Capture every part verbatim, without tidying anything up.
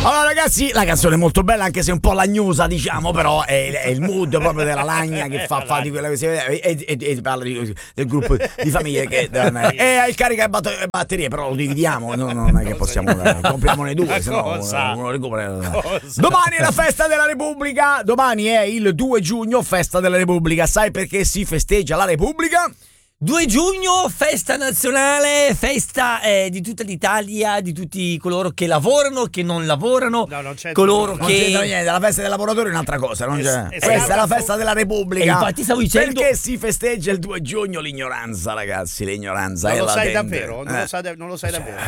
Allora ragazzi, la canzone è molto bella, anche se un po' lagnosa, diciamo, però è, è il mood proprio della lagna che fa, fa di quella che si vede e, e, e parla di, del gruppo di famiglie che e il carica bat- batterie, però lo dividiamo, no, non è che possiamo compriamone due, se no uno recupera. Domani è la festa della Repubblica, domani è il due giugno, festa della Repubblica. Sai perché si festeggia la Repubblica? due giugno, festa nazionale, festa eh, di tutta l'Italia, di tutti coloro che lavorano, che non lavorano, no, non c'è coloro non che... Non c'entra niente, la festa del lavoratore è un'altra cosa, non c'è. Es- Questa è la festa della Repubblica. E infatti stavo dicendo... Perché si festeggia il due giugno? L'ignoranza, ragazzi, l'ignoranza Non è lo sai latente. davvero? Non, eh. lo sai, non lo sai davvero?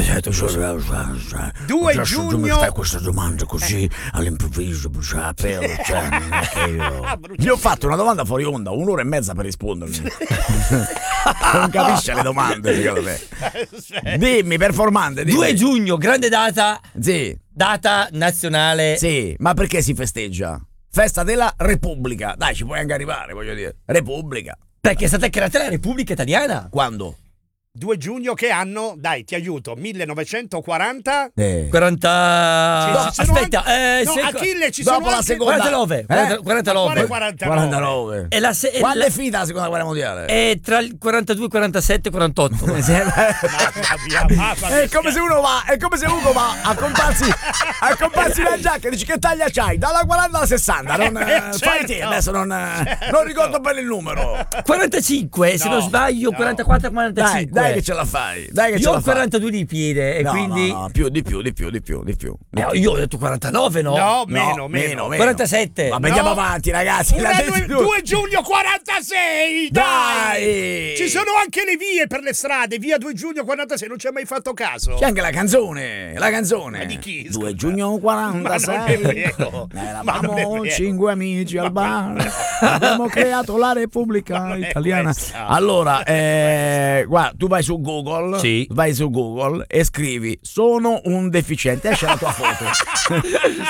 due giugno mi fai questa domanda così all'improvviso, brucia la pelle, cioè, non è che io... Gli ho fatto una domanda fuori onda, un'ora e mezza per rispondermi. Non capisce le domande, secondo me. Dimmi, performante, dimmi. due giugno, grande data. Sì. Data nazionale. Sì, ma perché si festeggia? Festa della Repubblica. Dai, ci puoi anche arrivare, voglio dire. Repubblica. Perché è stata creata la Repubblica Italiana. Quando? due giugno che anno? Dai, ti aiuto. millenovecentoquaranta? Eh. quaranta... Ci sono Aspetta, anche- eh, no, seco- Achille, ci dopo sono la anche... seconda- quarantanove. Eh? quaranta- quarantanove. quarantanove. quarantanove. E la se- Quando la- è finita la seconda guerra mondiale? È tra il quarantadue, quarantasette, quarantotto. Mamma mia, mamma mia. È come se uno va, è come se uno va a comprarsi a comprarsi la giacca e dici che taglia c'hai? Dalla quaranta alla sessanta, non Eh, eh, fai te, certo. adesso non, eh, non ricordo bene il numero. quarantacinque, se No, non sbaglio, no. quarantaquattro, Dai, quarantacinque. dai che ce la fai. Dai che ce Io la ho fai. quarantadue di piede e No, quindi... no, no, più di più, di più, di più, di più. Eh, io ho detto quarantanove, no? No, meno, meno. quarantasette. Ma andiamo No. avanti, ragazzi. Ora la due, detto- due giugno quarantasei, dai! Dai! Ci sono anche le vie per le strade, via due giugno quarantasei, non ci hai mai fatto caso? C'è anche la canzone, la canzone. Ma di chi, scusa? due giugno quarantasei. Ma non è vero. Ma non è Eravamo vero. cinque amici al bar. Abbiamo creato la Repubblica Ma non è Italiana. questa. Allora, eh, guarda, tu vai su Google, Sì. vai su Google e scrivi "sono un deficiente", esce la tua foto.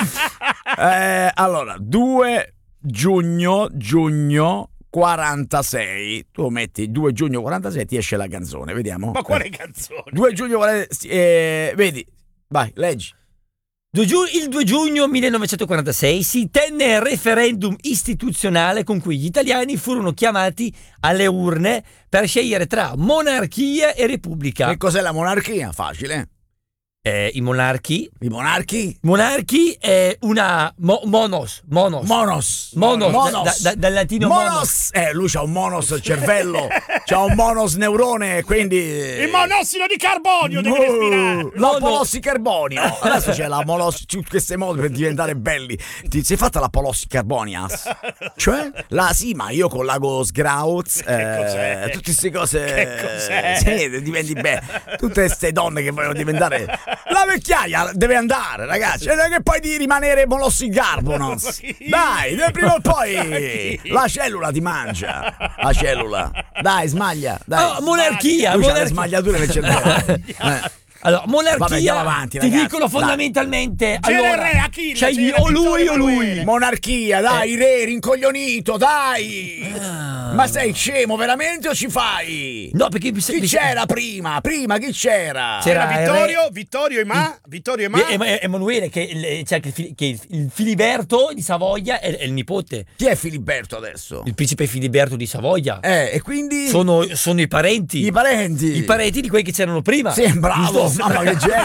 eh, allora, due giugno giugno quarantasei. Tu metti due giugno quarantasei, ti esce la canzone, vediamo. Ma quale Eh. canzone? due giugno quarantasei, eh, vedi. Vai, leggi. Due giu- il due giugno millenovecentoquarantasei si tenne il referendum istituzionale con cui gli italiani furono chiamati alle urne per scegliere tra monarchia e repubblica. Che cos'è la monarchia? Facile. Eh, I monarchi. I monarchi? Monarchi è una mo- monos. Monos. Monos. Monos, Monos. da- da- dal latino monos. Monos. Eh, lui c'ha un monos cervello, c'ha un monos neurone, quindi... Il monossido di carbonio deve respirare. La No, no. polossi carbonio. Adesso c'è la molossi, tutte queste modi per diventare belli. Ti sei fatta la polossi carbonias? Cioè? La sì, ma io con l'ago sgrauz, eh, cos'è? tutte queste cose. Che cos'è? Sì, diventi bene. Tutte queste donne che vogliono diventare. La vecchiaia deve andare, ragazzi. E non è che poi di rimanere molossi carbonos. Dai, prima o poi la cellula ti mangia. La cellula. Dai, smaglia. Dai. Oh, monarchia. Lui c'ha le monarchia. smagliature nel cervello. Eh. Allora, monarchia, Vabbè, andiamo avanti, ti ragazzi, dicono dai. fondamentalmente, C'era il allora, re, Achille, c'è gli- c'era o lui Vittorio o lui. Emanuele. Monarchia, dai, Eh. re, rincoglionito, dai! Ah. Ma sei scemo veramente o ci fai? No, perché mi sa- Chi mi sa- c'era prima? Prima chi c'era? C'era- Era il Vittorio, re- Vittorio Ema, Vittorio Ema. E- e- Emanuele, che, il- c'è anche il, Fili- che il, il Filiberto di Savoia è, è il nipote. Chi è Filiberto adesso? Il principe Filiberto di Savoia. Eh, e quindi... Sono, sono i parenti. I parenti. I parenti di quelli che c'erano prima. Sì, bravo, Giusto? mamma che genio.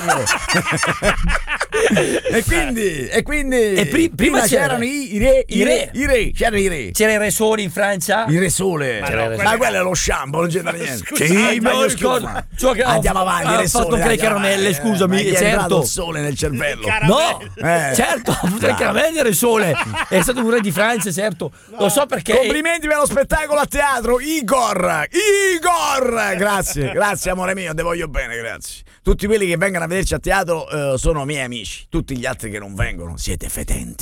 e quindi, e quindi E pri- prima c'erano c'era- i, i re, i i re, re. i re, c'erano i re. C'era il Re Sole in Francia. Il Re Sole. Ma Ma, no, quello quello era- è lo sciambo, non c'entra niente. Scusa, Sì, ah, ma me lo io ricordo. schiuffo. Cioè che ha- Andiamo avanti, ha il Re fatto Sole, anche le andiamo caramelle, avanti. scusami, Ma gli è certo. entrato il sole nel cervello. Cara- No, Eh. certo, ha avuto le Bravo. caramelle il Re Sole. È stato un re di Francia, certo. Lo so perché. Complimenti per lo spettacolo a teatro, Igor! Igor! Grazie, grazie amore mio, te voglio bene, grazie. Tutti quelli che vengono a vederci a teatro eh, sono miei amici. Tutti gli altri che non vengono siete fetenti.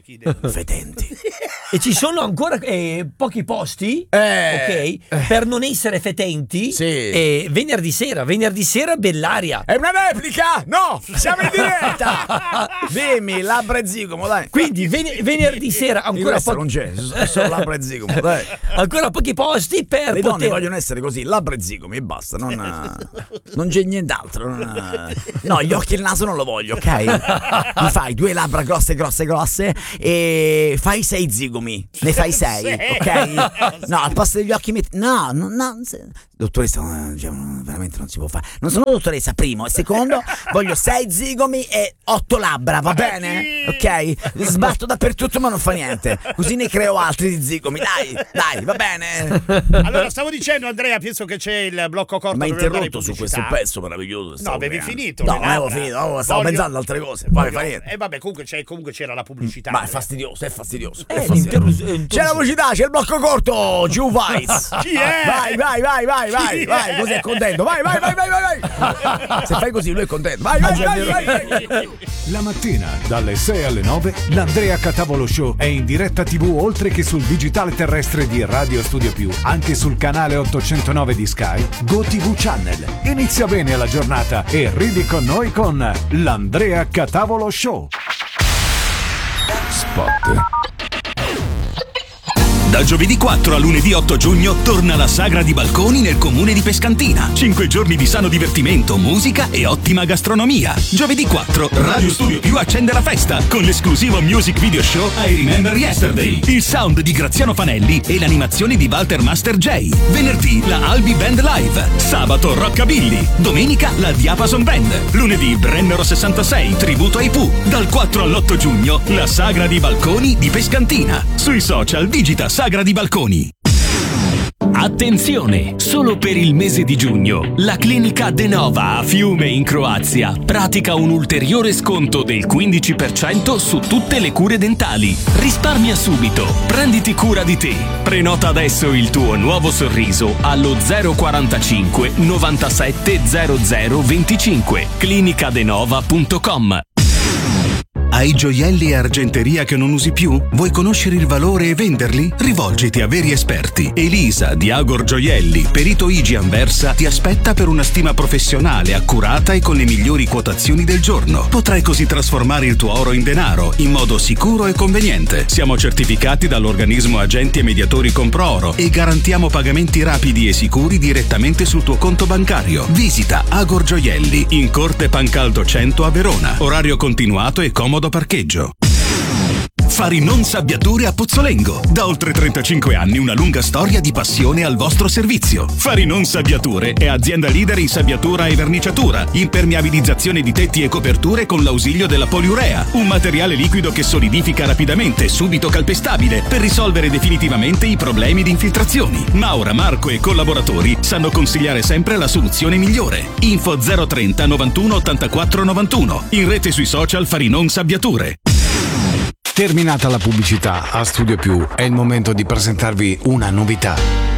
chi deve- Fetenti. E ci sono ancora eh, pochi posti, Eh, ok, per non essere fetenti. Sì. E venerdì sera, venerdì sera Bellaria. È una replica? No, siamo in diretta. Dimmi, labbra e zigomo, dai. Quindi ven- venerdì sera Il ancora, resto po- non c'è, sono solo labbra e zigomo, dai. ancora pochi posti per Le donne poter... vogliono essere così, labbra e zigomi e basta, non, non c'è nient'altro. Non, no, gli occhi e il naso non lo voglio, ok? Mi fai due labbra grosse, grosse, grosse e fai sei zigomi, ne fai sei, ok? No, al posto degli occhi metti... No, no, no, se- dottoressa, eh, cioè, veramente non si può fare. Non sono dottoressa, primo, e secondo, voglio sei zigomi e otto labbra, va bene? Ok? Sbatto dappertutto ma non fa niente, così ne creo altri di zigomi, dai, dai, va bene? Allora, stavo dicendo, Andrea, penso che c'è il blocco corto. Ma hai per andare in interrotto su questo pubblicità. pezzo meraviglioso. No, avevi finito. No, le non avevo labbra. finito, oh, stavo Voglio- pensando ad altre cose. Poi voglio- fa niente. E vabbè, comunque, c'è- comunque c'era la pubblicità. Ma è fastidioso, è fastidioso. Eh, è fastidioso. l'interrus- eh, C'è la pubblicità, c'è il blocco corto, Giù Vice. Chi è? Vai, vai, vai, vai, vai, Chi vai, è? così è contento. Vai, vai, vai, vai, vai, vai. Se fai così lui è contento. Vai, vai, vai, vai, vai. La mattina, dalle sei alle nove, l'Andrea Catavolo Show è in diretta tivù oltre che sul digitale terrestre di Radio Studio Più, anche sul canale ottocentonove di Sky, GoTV Channel. Inizia bene la giornata e ridi con noi con l'Andrea Catavolo Show. Spot. Da giovedì quattro a lunedì otto giugno torna la Sagra di Balconi nel comune di Pescantina. Cinque giorni di sano divertimento, musica e ottima gastronomia. Giovedì quattro, Radio Studio Più accende la festa con l'esclusivo music video show I Remember Yesterday, il sound di Graziano Fanelli e l'animazione di Walter Master J. Venerdì la Albi Band Live. Sabato Rockabilly. Domenica la Diapason Band. Lunedì Brennero sessantasei, tributo ai Pooh. Dal quattro all'otto giugno la Sagra di Balconi di Pescantina. Sui social digita Sagra di Balconi. Attenzione! Solo per il mese di giugno, la clinica De Nova a Fiume in Croazia pratica un ulteriore sconto del quindici per cento su tutte le cure dentali. Risparmia subito, prenditi cura di te. Prenota adesso il tuo nuovo sorriso allo zero quarantacinque novantasette zero zero venticinque clinicadenova punto com. Hai gioielli e argenteria che non usi più? Vuoi conoscere il valore e venderli? Rivolgiti a veri esperti. Elisa di Agor Gioielli, perito I G I Anversa, ti aspetta per una stima professionale, accurata e con le migliori quotazioni del giorno. Potrai così trasformare il tuo oro in denaro in modo sicuro e conveniente. Siamo certificati dall'organismo Agenti e Mediatori Compro Oro e garantiamo pagamenti rapidi e sicuri direttamente sul tuo conto bancario. Visita Agor Gioielli in Corte Pancaldo cento a Verona. Orario continuato e comodo parcheggio. Farinon Sabbiature a Pozzolengo. Da oltre trentacinque anni una lunga storia di passione al vostro servizio. Farinon Sabbiature è azienda leader in sabbiatura e verniciatura, impermeabilizzazione di tetti e coperture con l'ausilio della poliurea, un materiale liquido che solidifica rapidamente, subito calpestabile, per risolvere definitivamente i problemi di infiltrazioni. Maura, Marco e collaboratori sanno consigliare sempre la soluzione migliore. Info zero trenta novantuno ottantaquattro novantuno. In rete sui social Farinon Sabbiature. Terminata la pubblicità a Studio Più, è il momento di presentarvi una novità.